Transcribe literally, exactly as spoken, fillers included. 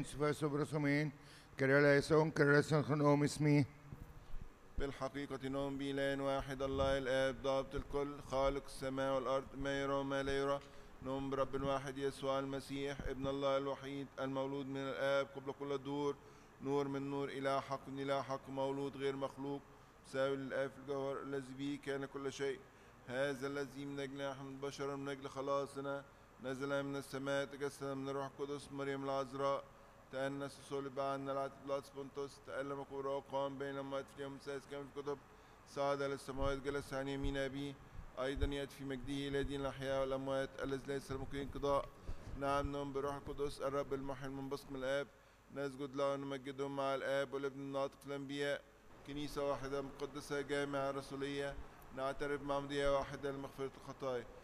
ens فسبرسومين كرلايسون كرلايسون خنوم اسمي. بالحقيقة نؤمن بإله واحد الله الآب ضابط الكل خالق السماء والأرض ما يرى وما لا يرى. نؤمن برب واحد يسوع المسيح ابن الله الوحيد المولود من الآب قبل كل الدهور نور من نور إلى حق إلى حق مولود غير مخلوق مساوي للآب في الجوهر الذي به كان كل شيء. هذا الذي من أجل نحن بشرا من أجل خلاصنا نزل من السماء تجسد من الروح القدس مريم العذراء تأنس صلب عنا العتيق بلاطس بنطس تألم كبرى وقام بين الموت في اليوم السادس كما في الكتب صعد إلى السماوات جلس عن يمين أبيه أيضا يأتي في مجده إلى دين الأحياء والأموات الذي ليس له انقضاء. نعم نؤمن بروح القدس الرب المحيي المنبثق من الآب نسجد له ونمجده مع الآب والابن الناطق في الأنبياء كنيسة واحدة مقدسة جامعة رسولية نعترف مع مضية واحدة لمغفرة الخطايا